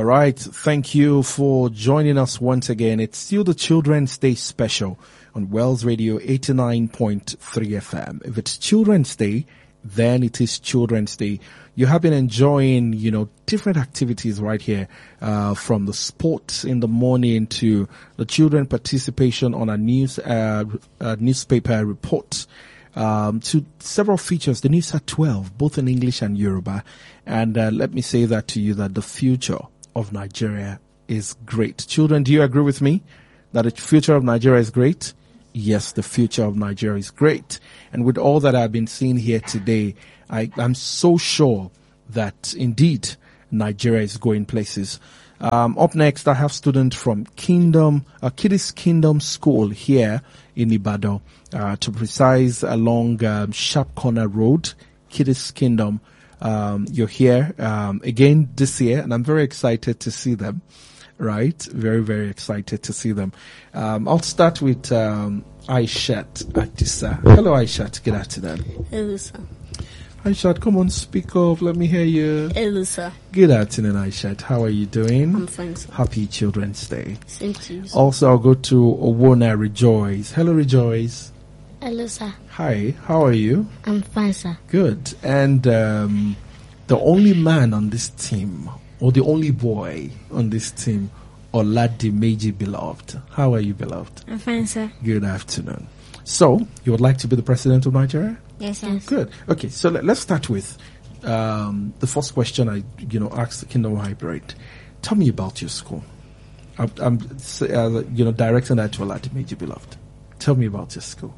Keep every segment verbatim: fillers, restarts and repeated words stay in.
All right. Thank you for joining us once again. It's still the Children's Day special on Wells Radio eighty-nine point three F M. If it's Children's Day, then it is Children's Day. You have been enjoying, you know, different activities right here, uh, from the sports in the morning to the children participation on a news, uh, uh newspaper report, um, to several features, the news at twelve, both in English and Yoruba. And, uh, let me say that to you that the future of Nigeria is great. Children, do you agree with me that the future of Nigeria is great? Yes, the future of Nigeria is great. And with all that I've been seeing here today, I, I'm so sure that indeed Nigeria is going places. Um, up next, I have students from Kingdom, uh, Kiddies Kingdom School here in Ibadan, uh, to precise along um, Sharp Corner Road, Kiddies Kingdom. Um, you're here um, again this year, and I'm very excited to see them. Right, very very excited to see them. Um, I'll start with um, Aishat Adisa. Hello, Aishat. Good afternoon. Hello, sir. Aishat, come on, speak up. Let me hear you. Hello, sir. Good afternoon, Aishat. How are you doing? I'm fine, sir. Happy Children's Day. Same to you, sir. Also, I'll go to Owona Rejoice. Hello, Rejoice. Hello, sir. Hi, how are you? I'm fine, sir. Good. And um, the only man on this team, or the only boy on this team, Oladimeji Beloved. How are you, Beloved? I'm fine, sir. Good afternoon. So, you would like to be the president of Nigeria? Yes, sir. Good. Okay, so let, let's start with um, the first question I, you know, asked the Kingdom Hybrid. Tell me about your school. I'm, I'm uh, you know, directing that to Oladimeji Beloved. Tell me about your school.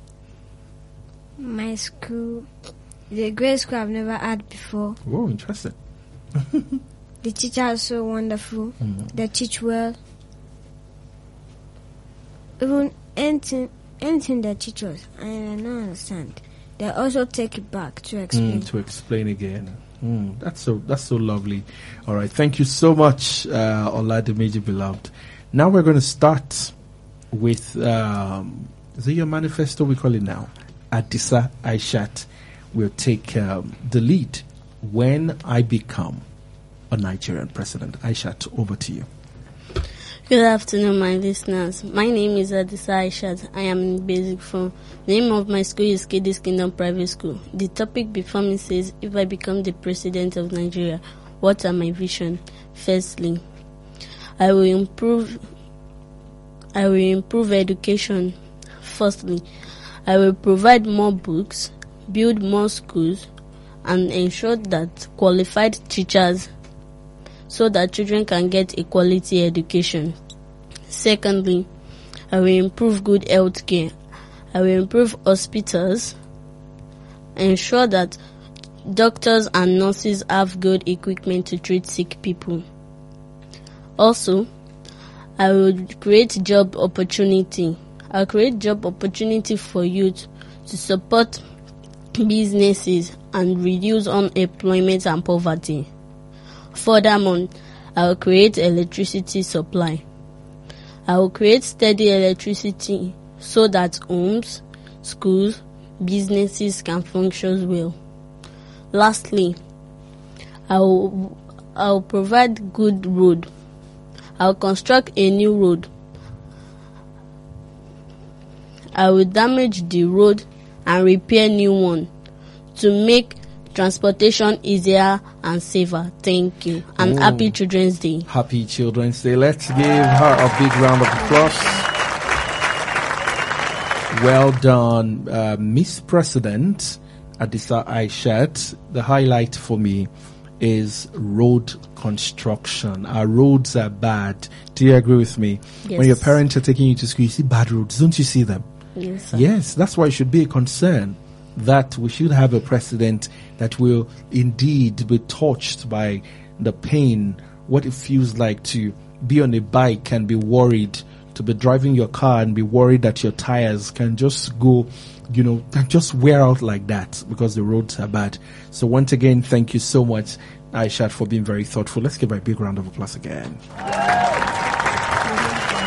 My school is a great school I've never had before. Whoa, interesting. The teachers are so wonderful. Mm-hmm. They teach well. Even anything, anything they teach us, I don't understand. They also take it back to explain. Mm, to explain again. Mm, that's so that's so lovely. All right, thank you so much, uh, Oladimeji Beloved. Now we're going to start with um, is it your manifesto? We call it now. Adisa Aishat will take um, the lead when I become a Nigerian president. Aishat, over to you. Good afternoon, my listeners. My name is Adisa Aishat. I am in basic form. The name of my school is Kiddies Kingdom Private School. The topic before me says, if I become the president of Nigeria, what are my vision? Firstly, I will improve I will improve education. Firstly, I will provide more books, build more schools, and ensure that qualified teachers so that children can get a quality education. Secondly, I will improve good health care. I will improve hospitals, ensure that doctors and nurses have good equipment to treat sick people. Also, I will create job opportunity. I'll create job opportunity for youth to support businesses and reduce unemployment and poverty. Furthermore, I will create electricity supply. I will create steady electricity so that homes, schools, businesses can function well. Lastly, I will, I will provide good road. I will construct a new road. I will damage the road and repair new one to make transportation easier and safer. Thank you. And Ooh. Happy Children's Day. Happy Children's Day. Let's give her a big round of applause. Well done, uh, Miss President Adisa Aishat. The highlight for me is road construction. Our roads are bad. Do you agree with me? Yes. When your parents are taking you to school, you see bad roads. Don't you see them? Yes, sir. Yes, that's why it should be a concern that we should have a president that will indeed be touched by the pain, what it feels like to be on a bike and be worried, to be driving your car and be worried that your tires can just go, you know, just wear out like that because the roads are bad. So once again, thank you so much, Aishat, for being very thoughtful. Let's give her a big round of applause again.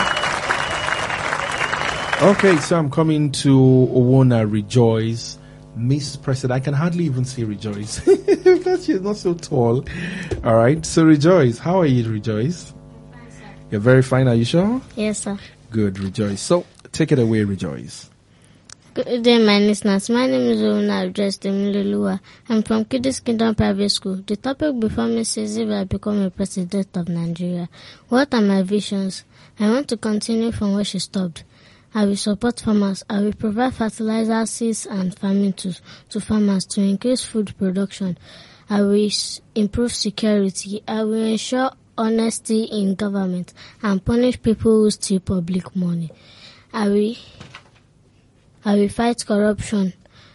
Okay, so I'm coming to Owona Rejoice. Miss President. I can hardly even see Rejoice because she's not so tall. All right. So Rejoice, how are you, Rejoice? Fine, sir. You're very fine. Are you sure? Yes, sir. Good, Rejoice. So take it away, Rejoice. Good day, my listeners. My name is Ona Adrestemilelua. I'm from Kiddies Kingdom Private School. The topic before me says if I become a president of Nigeria, what are my visions? I want to continue from where she stopped. I will support farmers. I will provide fertilizer, seeds, and farming tools to farmers to increase food production. I will improve security. I will ensure honesty in government and punish people who steal public money. I will, I will fight corruption.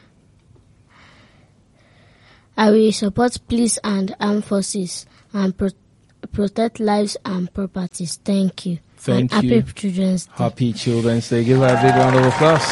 I will support police and armed forces and pro- protect lives and properties. Thank you. Thank and you. Happy Children's Day. Happy Children's Day. Give her a big round of applause.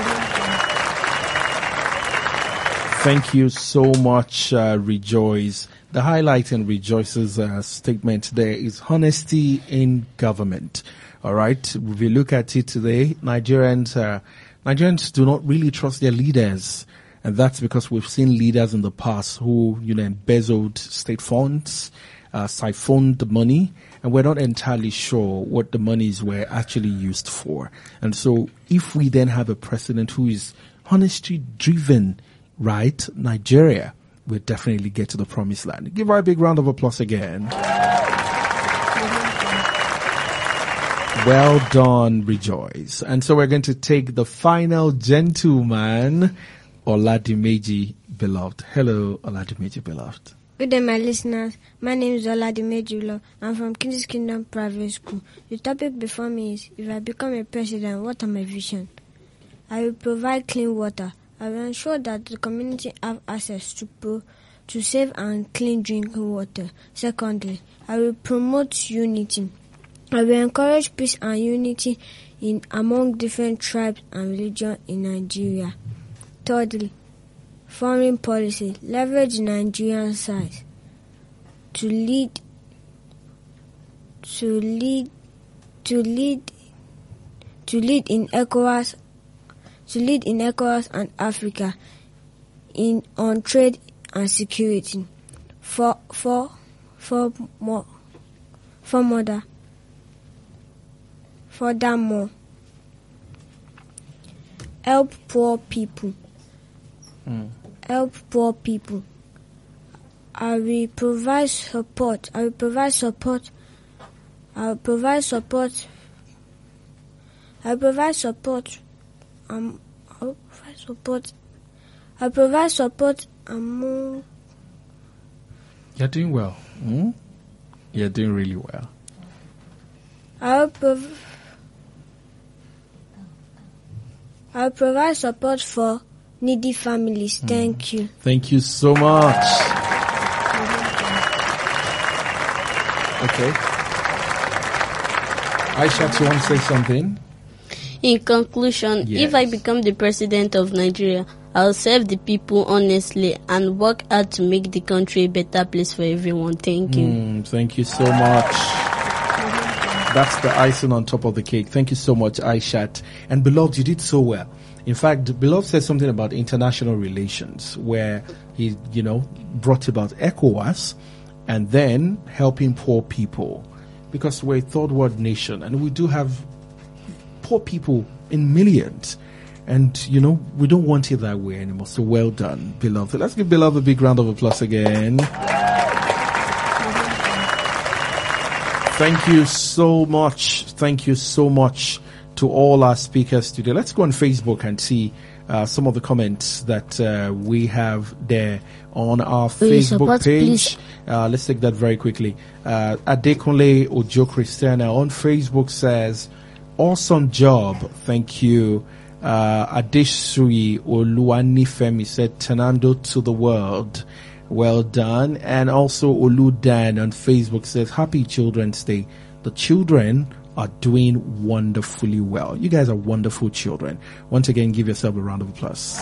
Thank you so much, uh, Rejoice. The highlight in Rejoice's uh, statement there is honesty in government. All right. If you look at it today, Nigerians, uh, Nigerians do not really trust their leaders. And that's because we've seen leaders in the past who, you know, embezzled state funds, uh, siphoned the money, and we're not entirely sure what the monies were actually used for. And so if we then have a president who is honesty driven, right, Nigeria will definitely get to the promised land. Give her a big round of applause again. Well done, Rejoice. And so we're going to take the final gentleman, Oladimeji Beloved. Hello, Oladimeji Beloved. Good day, my listeners. My name is Oladimeji Beloved. I'm from Kiddies Kingdom Private School. The topic before me is, if I become a president, what are my vision? I will provide clean water. I will ensure that the community have access to pro- to safe and clean drinking water. Secondly, I will promote unity. I will encourage peace and unity in among different tribes and religions in Nigeria. Thirdly, foreign policy. Leverage Nigerian size to lead to lead to lead to lead in ECOWAS to lead in ECOWAS and Africa in on trade and security. For for for more for mother furthermore, help poor people. Mm. Help poor people. I will provide support. I will provide support. I will provide support. I will provide support. Um, I will provide support. I will provide support among. You're doing well. Mm? You're doing really well. I will provide. I will provide support for needy families. Thank mm. you. Thank you so much. Okay. Aisha, you want to say something? In conclusion, yes. If I become the president of Nigeria, I'll serve the people honestly and work hard to make the country a better place for everyone. Thank you. Mm, thank you so much. That's the icing on top of the cake. Thank you so much, Aishat. And Beloved, you did so well. In fact, Beloved said something about international relations, where he, you know, brought about ECOWAS and then helping poor people. Because we're a third world nation and we do have poor people in millions. And, you know, we don't want it that way anymore. So well done, Beloved. Let's give Beloved a big round of applause again. Thank you so much. Thank you so much to all our speakers today. Let's go on Facebook and see uh, some of the comments that uh, we have there on our Please Facebook support, page. Uh, let's take that very quickly. Uh, Adekunle Ojo Christiana on Facebook says, awesome job. Thank you. Uh, Adesui Oluwanifemi said, Tanando to the world. Well done. And also Oludan on Facebook says, Happy Children's Day. The children are doing wonderfully well. You guys are wonderful children. Once again, give yourself a round of applause.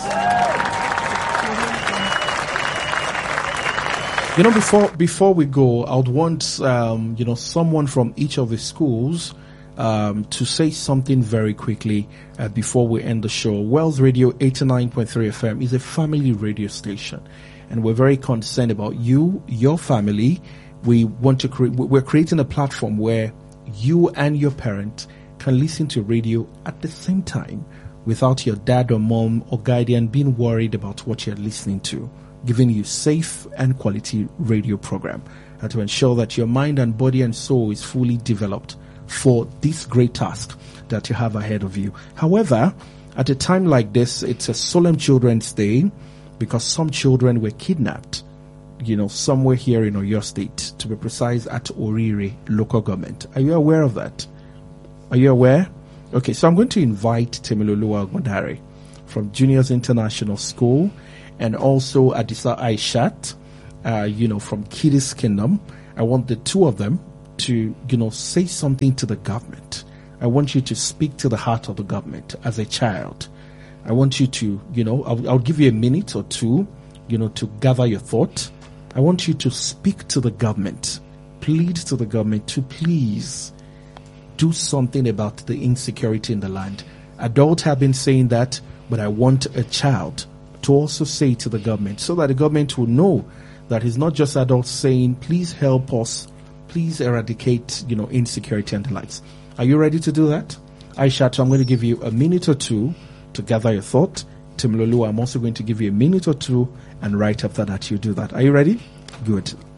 You know, before before we go, I would want um, you know someone from each of the schools um, to say something very quickly uh, before we end the show. Wells Radio eighty-nine point three F M is a family radio station, and we're very concerned about you, your family. We want to create, we're creating a platform where you and your parent can listen to radio at the same time without your dad or mom or guardian being worried about what you're listening to, giving you safe and quality radio program uh, to ensure that your mind and body and soul is fully developed for this great task that you have ahead of you. However, at a time like this, it's a solemn Children's Day because some children were kidnapped, you know, somewhere here in Oyo State, to be precise, at Orire local government. Are you aware of that? Are you aware? Okay, so I'm going to invite Temiloluwa Ogundare from Juniors International School and also Adisa Aishat, uh, you know, from Kiddies Kingdom. I want the two of them to, you know, say something to the government. I want you to speak to the heart of the government as a child. I want you to, you know, I'll, I'll give you a minute or two, you know, to gather your thought. I want you to speak to the government, plead to the government to please do something about the insecurity in the land. Adults have been saying that, but I want a child to also say to the government so that the government will know that it's not just adults saying, please help us, please eradicate, you know, insecurity and the likes. Are you ready to do that? Aisha, I'm going to give you a minute or two to gather your thought. Timlolu, I'm also going to give you a minute or two, and right after that, you do that. Are you ready? Good.